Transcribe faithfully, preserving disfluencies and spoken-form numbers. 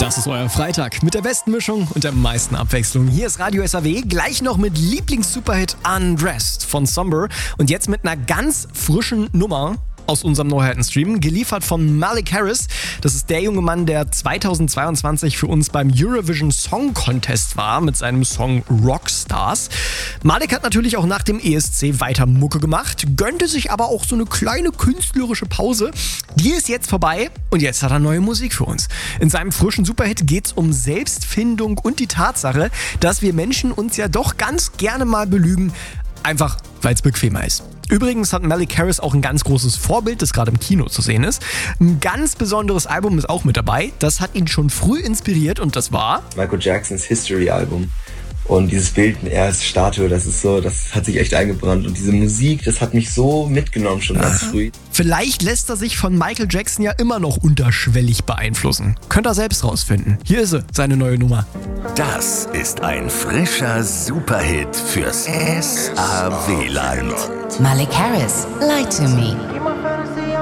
Das ist euer Freitag mit der besten Mischung und der meisten Abwechslung. Hier ist Radio S A W, gleich noch mit Lieblings-Superhit Undressed von Somber und jetzt mit einer ganz frischen Nummer aus unserem Neuheiten-Stream, geliefert von Malik Harris. Das ist der junge Mann, der zweitausendzweiundzwanzig für uns beim Eurovision Song Contest war mit seinem Song Rockstars. Malik hat natürlich auch nach dem E S C weiter Mucke gemacht, gönnte sich aber auch so eine kleine künstlerische Pause. Die ist jetzt vorbei und jetzt hat er neue Musik für uns. In seinem frischen Superhit geht's um Selbstfindung und die Tatsache, dass wir Menschen uns ja doch ganz gerne mal belügen, einfach weil es bequemer ist. Übrigens hat Malik Harris auch ein ganz großes Vorbild, das gerade im Kino zu sehen ist. Ein ganz besonderes Album ist auch mit dabei. Das hat ihn schon früh inspiriert und das war Michael Jacksons History-Album. Und dieses Bild, er als Statue, das ist so, das hat sich echt eingebrannt. Und diese Musik, das hat mich so mitgenommen schon ganz früh. Vielleicht lässt er sich von Michael Jackson ja immer noch unterschwellig beeinflussen. Könnt ihr selbst rausfinden. Hier ist sie, seine neue Nummer. Das ist ein frischer Superhit fürs S A W-Land. Malik Harris, Lie to Me.